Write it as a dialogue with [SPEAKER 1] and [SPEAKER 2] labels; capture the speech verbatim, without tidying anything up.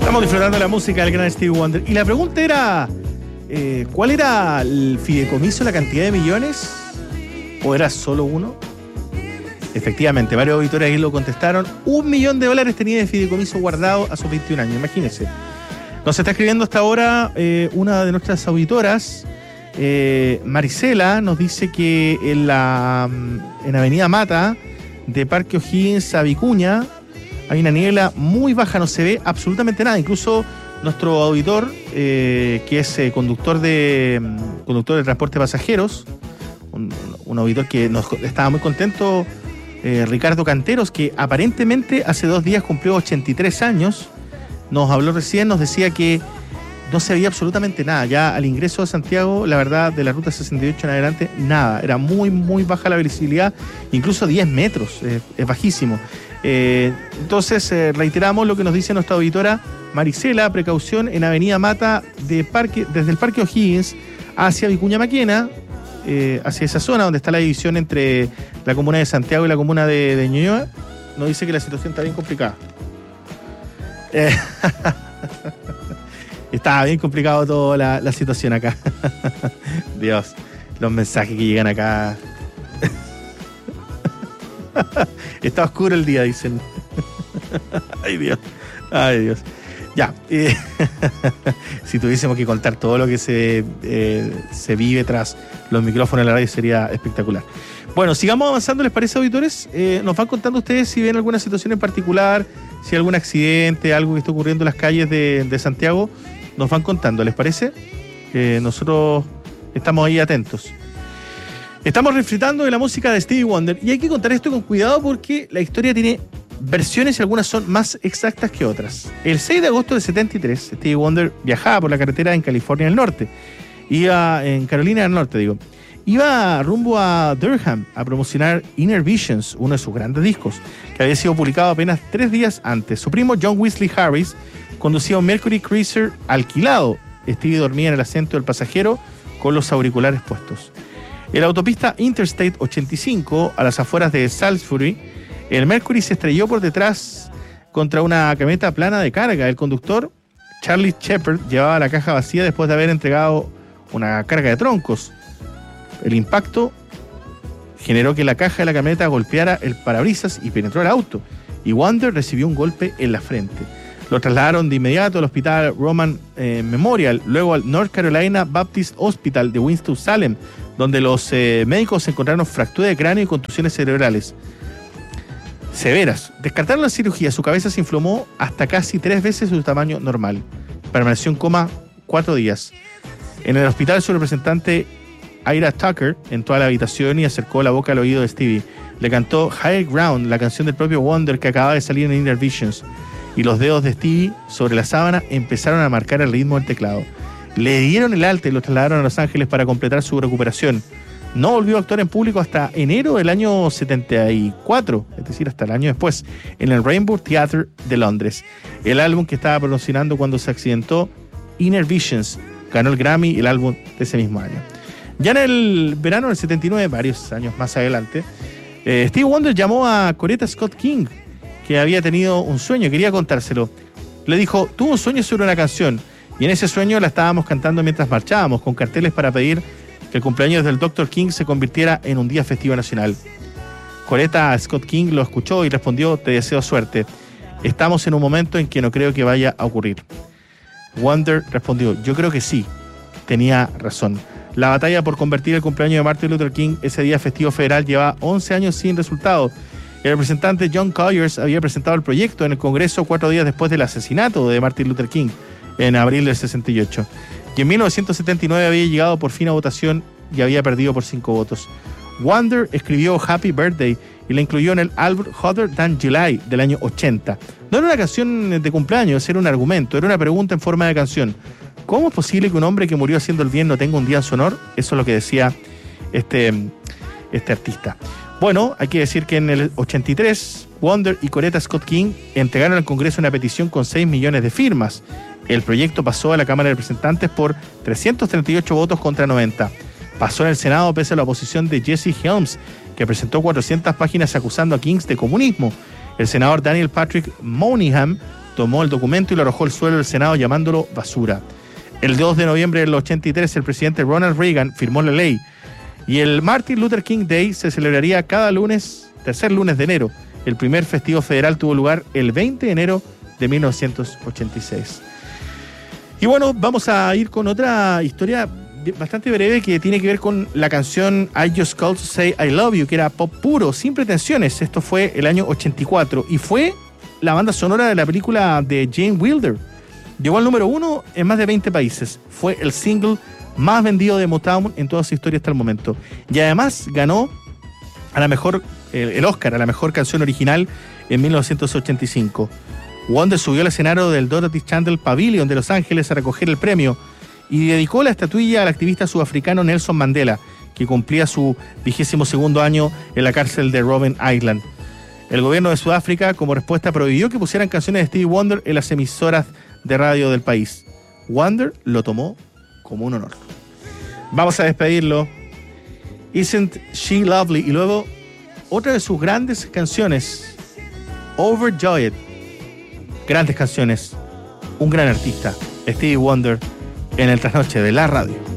[SPEAKER 1] Estamos disfrutando de la música del gran Stevie Wonder. Y la pregunta era, eh, ¿cuál era el fideicomiso, la cantidad de millones? ¿O era solo uno? Efectivamente, varios auditores ahí lo contestaron. Un millón de dólares tenía de fideicomiso guardado a sus veintiún años, imagínense. Nos está escribiendo hasta ahora eh, una de nuestras auditoras, eh, Marisela, nos dice que en la en Avenida Mata, de Parque O'Higgins a Vicuña, hay una niebla muy baja, no se ve absolutamente nada. Incluso nuestro auditor, eh, que es eh, conductor de conductor de transporte de pasajeros, un, un auditor que nos estaba muy contento, eh, Ricardo Canteros, que aparentemente hace dos días cumplió ochenta y tres años, nos habló recién, nos decía que no se veía absolutamente nada. Ya al ingreso de Santiago, la verdad, de la ruta sesenta y ocho en adelante, nada. Era muy, muy baja la visibilidad, incluso diez metros, eh, es bajísimo. Eh, entonces, eh, reiteramos lo que nos dice nuestra auditora Marisela: precaución en Avenida Mata, de parque, desde el Parque O'Higgins hacia Vicuña Maquena, eh, hacia esa zona donde está la división entre la comuna de Santiago y la comuna de, de Ñuñoa. Nos dice que la situación está bien complicada. Eh, Estaba bien complicado toda la, la situación acá. Dios, los mensajes que llegan acá. Está oscuro el día, dicen. Ay, Dios. Ay, Dios. Ya. Eh, si tuviésemos que contar todo lo que se, eh, se vive tras los micrófonos de la radio, sería espectacular. Bueno, sigamos avanzando, ¿les parece, auditores? Eh, nos van contando ustedes si ven alguna situación en particular, si hay algún accidente, algo que está ocurriendo en las calles de, de Santiago. Nos van contando, ¿les parece? Eh, nosotros estamos ahí atentos. Estamos refritando de la música de Stevie Wonder y hay que contar esto con cuidado porque la historia tiene versiones y algunas son más exactas que otras. El seis de agosto de setenta y tres, Stevie Wonder viajaba por la carretera en California del Norte. Iba en Carolina del Norte, digo. Iba rumbo a Durham a promocionar Inner Visions, uno de sus grandes discos, que había sido publicado apenas tres días antes. Su primo John Wesley Harris conducía un Mercury Cruiser alquilado. Stevie dormía en el asiento del pasajero con los auriculares puestos. En la autopista Interstate ochenta y cinco, a las afueras de Salisbury, el Mercury se estrelló por detrás contra una camioneta plana de carga. El conductor, Charlie Shepard, llevaba la caja vacía después de haber entregado una carga de troncos. El impacto generó que la caja de la camioneta golpeara el parabrisas y penetró el auto, y Wonder recibió un golpe en la frente. Lo trasladaron de inmediato al hospital Roman eh, Memorial, luego al North Carolina Baptist Hospital de Winston-Salem, donde los eh, médicos encontraron fractura de cráneo y contusiones cerebrales severas. Descartaron la cirugía, su cabeza se inflamó hasta casi tres veces su tamaño normal. Permaneció en coma cuatro días. En el hospital, su representante Ira Tucker entró a la habitación y acercó la boca al oído de Stevie. Le cantó High Ground, la canción del propio Wonder que acababa de salir en Inner Visions, y los dedos de Stevie sobre la sábana empezaron a marcar el ritmo del teclado. Le dieron el alta y lo trasladaron a Los Ángeles para completar su recuperación. No volvió a actuar en público hasta enero del año setenta y cuatro, es decir, hasta el año después, en el Rainbow Theatre de Londres. El álbum que estaba promocionando cuando se accidentó, Inner Visions, ganó el Grammy, el álbum de ese mismo año. Ya en el verano del setenta y nueve, varios años más adelante, eh, Stevie Wonder llamó a Coretta Scott King, que había tenido un sueño, quería contárselo. Le dijo, tuvo un sueño sobre una canción, y en ese sueño la estábamos cantando mientras marchábamos, con carteles para pedir que el cumpleaños del doctor King se convirtiera en un día festivo nacional. Coretta Scott King lo escuchó y respondió, te deseo suerte. Estamos en un momento en que no creo que vaya a ocurrir. Wonder respondió, yo creo que sí, tenía razón. La batalla por convertir el cumpleaños de Martin Luther King ese día festivo federal lleva once años sin resultado. El representante John Conyers había presentado el proyecto en el Congreso cuatro días después del asesinato de Martin Luther King, en abril del sesenta y ocho. Y en mil novecientos setenta y nueve había llegado por fin a votación y había perdido por cinco votos. Wonder escribió Happy Birthday y la incluyó en el álbum Hotter Than July del año ochenta. No era una canción de cumpleaños, era un argumento, era una pregunta en forma de canción. ¿Cómo es posible que un hombre que murió haciendo el bien no tenga un día en su honor? Eso es lo que decía este, este artista. Bueno, hay que decir que en el ochenta y tres, Wonder y Coretta Scott King entregaron al Congreso una petición con seis millones de firmas. El proyecto pasó a la Cámara de Representantes por trescientos treinta y ocho votos contra noventa. Pasó en el Senado pese a la oposición de Jesse Helms, que presentó cuatrocientas páginas acusando a King de comunismo. El senador Daniel Patrick Moynihan tomó el documento y lo arrojó al suelo del Senado llamándolo basura. El dos de noviembre del ochenta y tres, el presidente Ronald Reagan firmó la ley y el Martin Luther King Day se celebraría cada lunes, tercer lunes de enero. El primer festivo federal tuvo lugar el veinte de enero de mil novecientos ochenta y seis. Y bueno, vamos a ir con otra historia bastante breve que tiene que ver con la canción I Just Called to Say I Love You, que era pop puro, sin pretensiones. Esto fue el año ochenta y cuatro y fue la banda sonora de la película de Jane Wilder. Llegó al número uno en más de veinte países. Fue el single más vendido de Motown en toda su historia hasta el momento. Y además ganó a la mejor, el, el Oscar a la mejor canción original en mil novecientos ochenta y cinco. Wonder subió al escenario del Dorothy Chandler Pavilion de Los Ángeles a recoger el premio y dedicó la estatuilla al activista sudafricano Nelson Mandela, que cumplía su vigésimo segundo año en la cárcel de Robben Island. El gobierno de Sudáfrica, como respuesta, prohibió que pusieran canciones de Stevie Wonder en las emisoras de radio del país. Wonder lo tomó como un honor. Vamos a despedirlo. Isn't She Lovely? Y luego, otra de sus grandes canciones, Overjoyed. Grandes canciones. Un gran artista, Stevie Wonder, en el trasnoche de la radio.